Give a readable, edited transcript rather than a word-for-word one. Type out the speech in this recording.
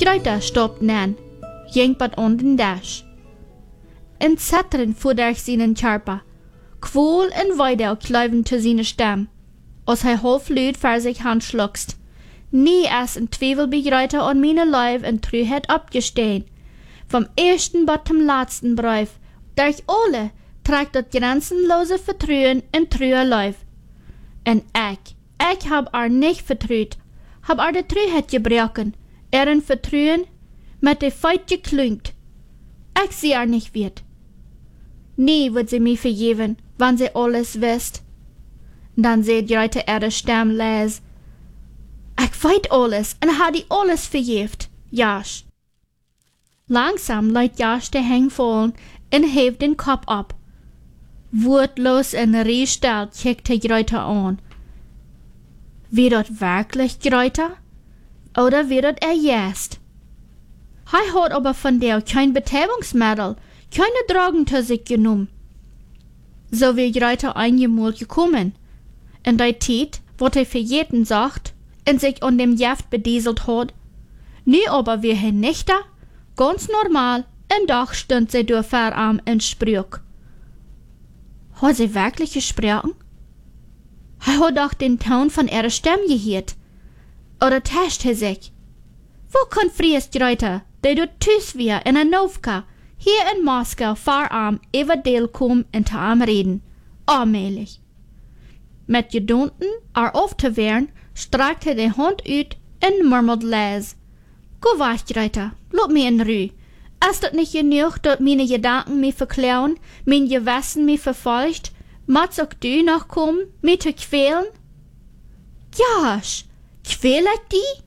Greta stopt nan, ging bat on den dash. En zetteren voerde ik zijn charpa, kwoel en weidel kluiven te zijn stem, als hij half luid voor zich handschlukst. Nie as een twijfel bij Greta aan mijn lijf en truheid opgesteen. Vom eersten bat zum laatsten brief, durch alle tragt dat grenzenlose vertrouwen en true lijf. En ik hab nicht vertrouwd, hab de truheid gebroken, een vertrouwen met de feit geklunkt. Ik zie nicht wird. Nie wird sie mir vergeben, wann sie alles wisst. Dan zei Greta de stem lees. Ik weet alles en had die alles vergeeft, Jasch. Langsam leidt Jasch de heng vallen en heeft den kop op. Woordlos en riesteld kijkt Greta aan. Wie dat wirklich Greta? Oder wie dat juist? Hij had aber von der kein Betäubungsmittel, keine Drogen zu sich genommen. So wie Greta einmal gekommen. In der Zeit, wat hij vergeten sagt, en sich an dem Gift bedieselt hat. Nu aber wie hij nicht da, ganz normal, en doch stund sie durch Verarm in Sprüch. Hat sie wirklich gesprochen? Hij hat doch den Ton von ihrer Stimme gehört. Oder täuscht hij sich? Wo kann Fries Greta, der du tüs wir in Anovka, hier in Moskau Verarm über Deel kom en te am reden? Allmählich. Met Gedanken auf te wehren, streckt hij de hand uit en murmelt lees. Go weg, Greta, laat me in Ruhe. Is dat nicht genoeg dat meine Gedanken mich verklauen, mein Gewissen mich verfolgt, moet ook du noch kommen, mich te quälen? Jasch, quäl ik die?